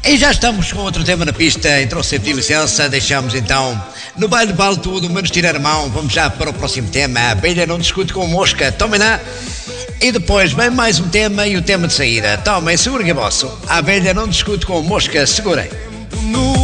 E já estamos com outro tema na pista, então sempre licença, deixamos então no baile vale tudo, menos tirar a mão, vamos já para o próximo tema, a abelha não discute com mosca, tomem lá. E depois vem mais um tema e o tema de saída, tomem, segurem que é vosso, a abelha não discute com mosca, segurem.